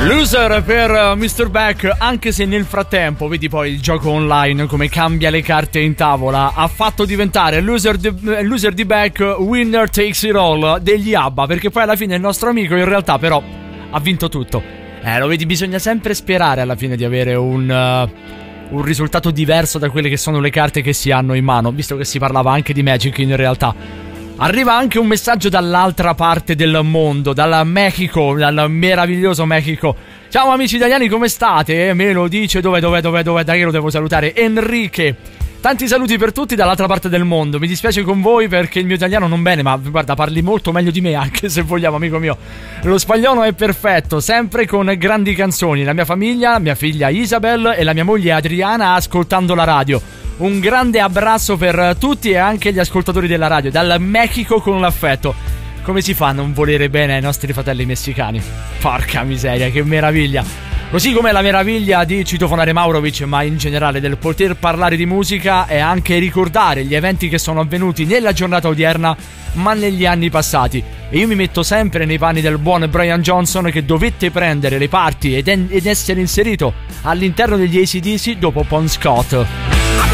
Loser per Mr. Beck, anche se nel frattempo vedi poi il gioco online come cambia le carte in tavola, ha fatto diventare Loser di Beck Winner Takes It All degli ABBA, perché poi alla fine il nostro amico in realtà però ha vinto tutto. Lo vedi, bisogna sempre sperare alla fine di avere un risultato diverso da quelle che sono le carte che si hanno in mano, visto che si parlava anche di Magic in realtà. Arriva anche un messaggio dall'altra parte del mondo, dal Mexico, dal meraviglioso Mexico. Ciao amici italiani, come state? Me lo dice dove, da che lo devo salutare? Enrique. Tanti saluti per tutti dall'altra parte del mondo. Mi dispiace con voi perché il mio italiano non bene, ma guarda, parli molto meglio di me, anche se vogliamo, amico mio. Lo spagnolo è perfetto, sempre con grandi canzoni. La mia famiglia, mia figlia Isabel e la mia moglie Adriana ascoltando la radio. Un grande abbraccio per tutti e anche gli ascoltatori della radio, dal Mexico con l'affetto. Come si fa a non volere bene ai nostri fratelli messicani? Porca miseria, che meraviglia! Così come la meraviglia di citofonare Maurovic, ma in generale del poter parlare di musica e anche ricordare gli eventi che sono avvenuti nella giornata odierna, ma negli anni passati. E io mi metto sempre nei panni del buon Brian Johnson, che dovette prendere le parti ed essere inserito all'interno degli AC/DC dopo Bon Scott.